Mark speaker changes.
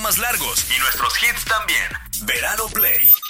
Speaker 1: más largos y nuestros hits también. Verano Play.